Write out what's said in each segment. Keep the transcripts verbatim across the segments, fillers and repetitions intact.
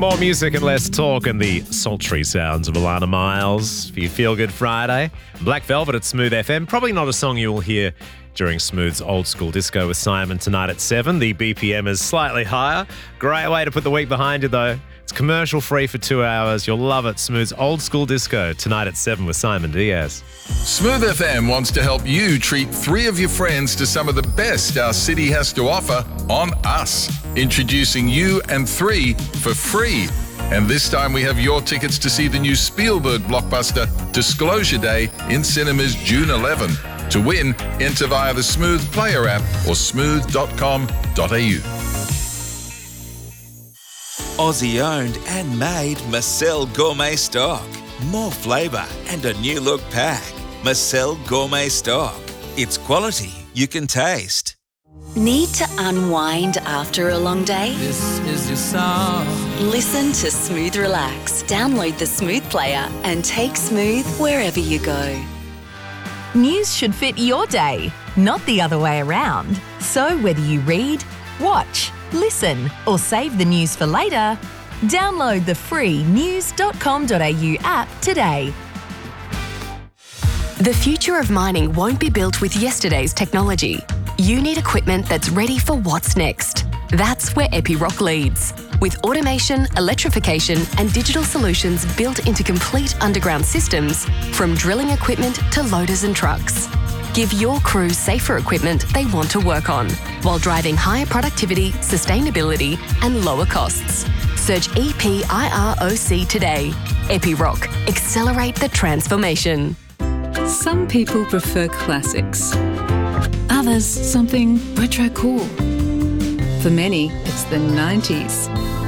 More music and less talk and the sultry sounds of Alana Miles for your Feel Good Friday. Black Velvet at Smooth F M. Probably not a song you will hear during Smooth's Old School Disco with Simon tonight at seven. The B P M is slightly higher. Great way to put the week behind you, though. It's commercial free for two hours. You'll love it. Smooth's Old School Disco tonight at seven with Simon Diaz. Smooth F M wants to help you treat three of your friends to some of the best our city has to offer on us. Introducing you and three for free. And this time we have your tickets to see the new Spielberg blockbuster Disclosure Day in cinemas June eleventh. To win, enter via the Smooth Player app or smooth dot com dot a u. Aussie owned and made Marcel Gourmet Stock. More flavour and a new look pack. Marcel Gourmet Stock. It's quality you can taste. Need to unwind after a long day? This is your song. Listen to Smooth Relax. Download the Smooth Player and take Smooth wherever you go. News should fit your day, not the other way around. So whether you read, watch, listen, or save the news for later, download the free news dot com dot a u app today. The future of mining won't be built with yesterday's technology. You need equipment that's ready for what's next. That's where Epiroc leads. With automation, electrification, and digital solutions built into complete underground systems, from drilling equipment to loaders and trucks. Give your crew safer equipment they want to work on, while driving higher productivity, sustainability, and lower costs. Search E P I R O C today. Epiroc. Accelerate the transformation. Some people prefer classics. Others, something retro cool. For many, it's the nineties.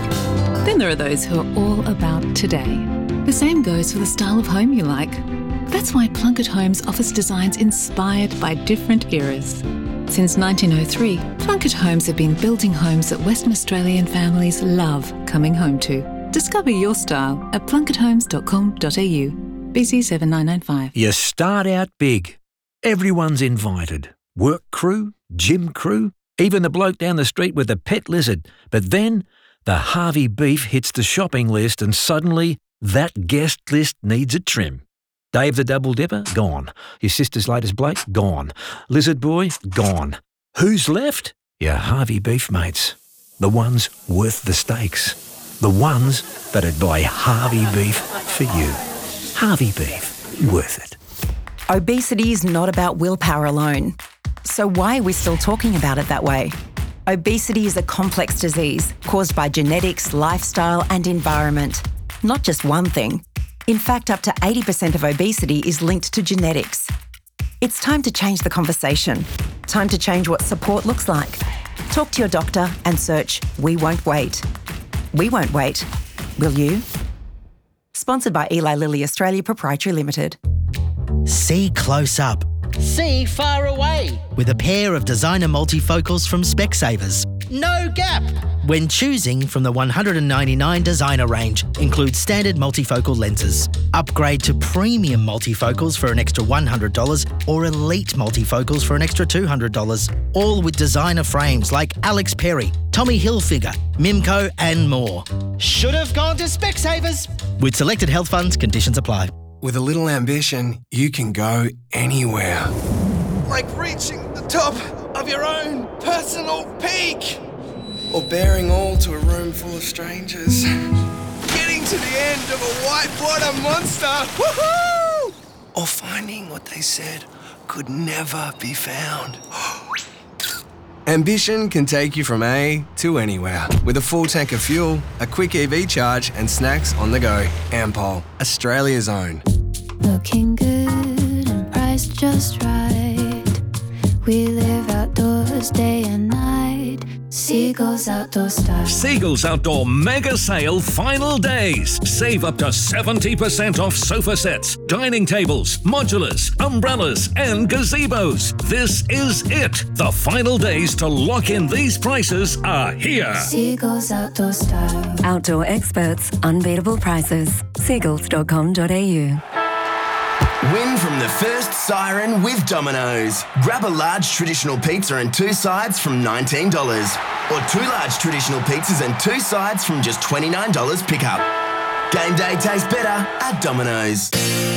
Then there are those who are all about today. The same goes for the style of home you like. That's why Plunkett Homes offers designs inspired by different eras. Since nineteen oh three, Plunkett Homes have been building homes that Western Australian families love coming home to. Discover your style at plunkett homes dot com dot a u. B C seven nine nine five. You start out big. Everyone's invited. Work crew, gym crew, even the bloke down the street with the pet lizard. But then the Harvey beef hits the shopping list and suddenly that guest list needs a trim. Dave the Double Dipper? Gone. Your sister's latest Blake? Gone. Lizard Boy? Gone. Who's left? Your Harvey beef mates. The ones worth the stakes. The ones that'd buy Harvey beef for you. Harvey beef. Worth it. Obesity is not about willpower alone. So why are we still talking about it that way? Obesity is a complex disease caused by genetics, lifestyle, and environment. Not just one thing. In fact, up to eighty percent of obesity is linked to genetics. It's time to change the conversation. Time to change what support looks like. Talk to your doctor and search We Won't Wait. We won't wait. Will you? Sponsored by Eli Lilly Australia Proprietary Limited. See close up. See far away. With a pair of designer multifocals from Specsavers. No gap. When choosing from the one hundred ninety-nine designer range, includes standard multifocal lenses. Upgrade to premium multifocals for an extra one hundred dollars or elite multifocals for an extra two hundred dollars. All with designer frames like Alex Perry, Tommy Hilfiger, Mimco and more. Should have gone to Specsavers. With selected health funds, conditions apply. With a little ambition, you can go anywhere. Like reaching the top of your own personal peak. Or bearing all to a room full of strangers. Getting to the end of a whitewater monster. Woohoo! Or finding what they said could never be found. Ambition can take you from A to anywhere. With a full tank of fuel, a quick E V charge, and snacks on the go. Ampol, Australia's own. Looking good and priced just right. We live outdoors day and night. Seagulls Outdoor Style. Seagulls Outdoor Mega Sale Final Days. Save up to seventy percent off sofa sets, dining tables, modulars, umbrellas and gazebos. This is it. The final days to lock in these prices are here. Seagulls Outdoor Style. Outdoor experts, unbeatable prices. seagulls dot com dot a u. Win from the first siren with Domino's. Grab a large traditional pizza and two sides from nineteen dollars. Or two large traditional pizzas and two sides from just twenty-nine dollars pickup. Game day tastes better at Domino's.